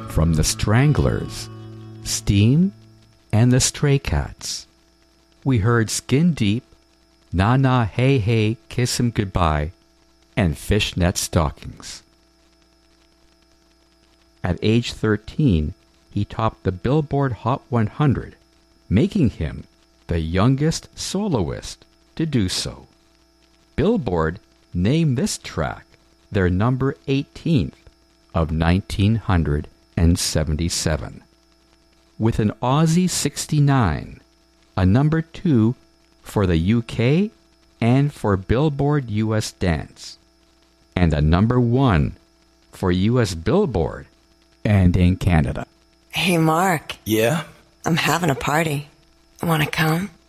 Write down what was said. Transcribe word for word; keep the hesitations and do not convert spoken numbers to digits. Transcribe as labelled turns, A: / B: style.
A: from the Stranglers, Steam, and the Stray Cats. We heard Skin Deep, Na Na Hey Hey Kiss Him Goodbye, and Fishnet Stockings. At age thirteen, he topped the Billboard Hot one hundred, making him the youngest soloist to do so. Billboard named this track their number eighteenth of nineteen seventy-seven. With an Aussie sixty-nine, a number two for the U K and for Billboard U S Dance, and a number one for U S Billboard and in Canada.
B: Hey, Mark.
C: Yeah?
B: I'm having a party. Want to come?